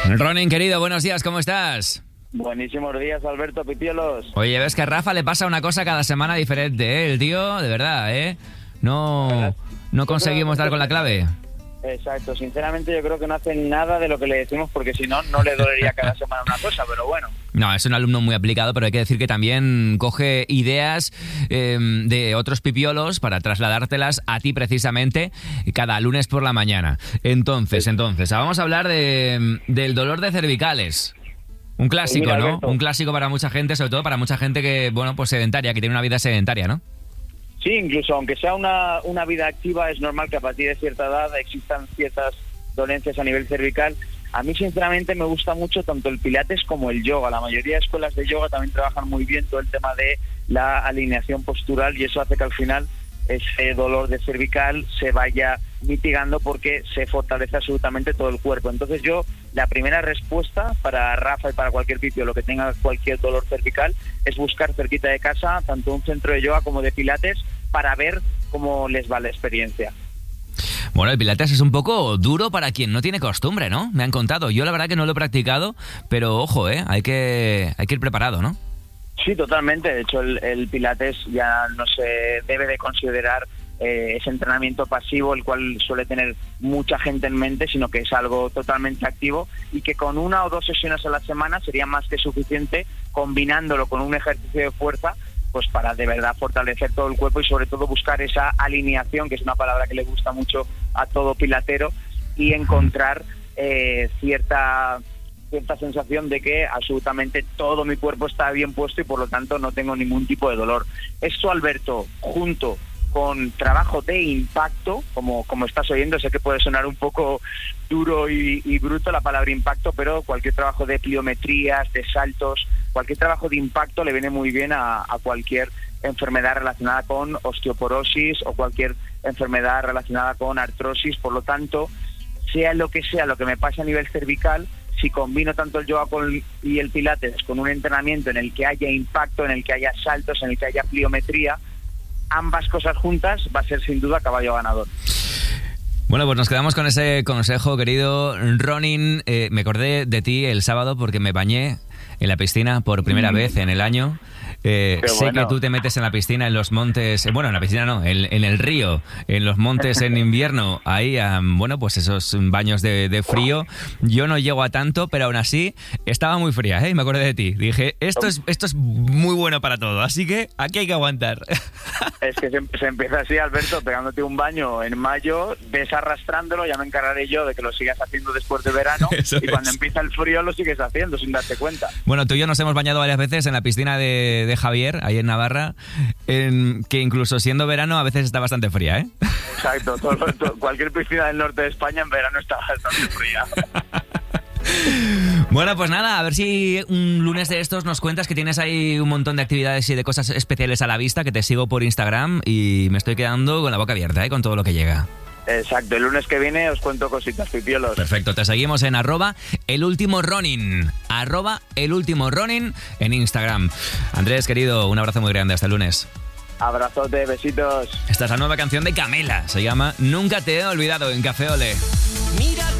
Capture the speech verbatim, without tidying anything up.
Ronin, querido, buenos días, ¿cómo estás? Buenísimos días, Alberto Pipiolos. Oye, ves que a Rafa le pasa una cosa cada semana diferente, ¿eh? El tío, de verdad, ¿eh? No, no conseguimos dar con la clave. Exacto, sinceramente yo creo que no hace nada de lo que le decimos porque si no, no le dolería cada semana una cosa, pero bueno. No, es un alumno muy aplicado, pero hay que decir que también coge ideas eh, de otros pipiolos para trasladártelas a ti precisamente cada lunes por la mañana. Entonces, entonces, vamos a hablar de, del dolor de cervicales. Un clásico, Pues mira, ¿no? Alberto. Un clásico para mucha gente, sobre todo para mucha gente que, bueno, pues sedentaria, que tiene una vida sedentaria, ¿no? Sí, incluso aunque sea una, una vida activa, es normal que a partir de cierta edad existan ciertas dolencias a nivel cervical. A mí, sinceramente, me gusta mucho tanto el pilates como el yoga. La mayoría de escuelas de yoga también trabajan muy bien todo el tema de la alineación postural y eso hace que al final ese dolor de cervical se vaya mitigando porque se fortalece absolutamente todo el cuerpo. Entonces yo, la primera respuesta para Rafa y para cualquier pipiolo que tenga cualquier dolor cervical es buscar cerquita de casa tanto un centro de yoga como de pilates para ver cómo les va la experiencia. Bueno, el pilates es un poco duro para quien no tiene costumbre, ¿no? Me han contado. Yo la verdad que no lo he practicado, pero ojo, ¿eh? Hay que, hay que ir preparado, ¿no? Sí, totalmente. De hecho, el, el pilates ya no se debe de considerar eh, ese entrenamiento pasivo, el cual suele tener mucha gente en mente, sino que es algo totalmente activo y que con una o dos sesiones a la semana sería más que suficiente, combinándolo con un ejercicio de fuerza, pues para de verdad fortalecer todo el cuerpo y sobre todo buscar esa alineación, que es una palabra que le gusta mucho a todo pilatero, y encontrar eh, cierta... cierta sensación de que absolutamente todo mi cuerpo está bien puesto y por lo tanto no tengo ningún tipo de dolor. Esto, Alberto, junto con trabajo de impacto, como, como estás oyendo, sé que puede sonar un poco duro y, y bruto la palabra impacto, pero cualquier trabajo de pliometrías, de saltos, cualquier trabajo de impacto le viene muy bien a, a cualquier enfermedad relacionada con osteoporosis o cualquier enfermedad relacionada con artrosis. Por lo tanto, sea lo que sea lo que me pase a nivel cervical, si combino tanto el yoga con, y el pilates con un entrenamiento en el que haya impacto, en el que haya saltos, en el que haya pliometría, ambas cosas juntas va a ser sin duda caballo ganador. Bueno, pues nos quedamos con ese consejo, querido Ronin. Eh, me acordé de ti el sábado porque me bañé en la piscina por primera vez en el año. Eh, sé bueno. que tú te metes en la piscina en los montes, eh, bueno, en la piscina no, en, en el río, en los montes en invierno, ahí, um, bueno, pues esos baños de, de frío. Yo no llego a tanto, pero aún así estaba muy fría, ¿eh? Y me acordé de ti. Dije, esto es, esto es muy bueno para todo, así que aquí hay que aguantar. Es que se, se empieza así, Alberto, pegándote un baño en mayo, ves arrastrándolo, ya me encargaré yo de que lo sigas haciendo después de verano. Eso y cuando es. empieza el frío lo sigues haciendo sin darte cuenta. Bueno, tú y yo nos hemos bañado varias veces en la piscina de, de Javier, ahí en Navarra, en, que incluso siendo verano a veces está bastante fría, ¿eh? Exacto, todo, todo, cualquier piscina del norte de España en verano está bastante fría. Bueno, pues nada, a ver si un lunes de estos nos cuentas que tienes ahí un montón de actividades y de cosas especiales a la vista, que te sigo por Instagram y me estoy quedando con la boca abierta, ¿eh? Con todo lo que llega. Exacto, el lunes que viene os cuento cositas, pipiolos. Perfecto, te seguimos en arroba el último Ronin, arroba el último Ronin en Instagram. Andrés, querido, un abrazo muy grande, hasta el lunes. Abrazote, besitos. Esta es la nueva canción de Camela, se llama Nunca te he olvidado en Café Ole.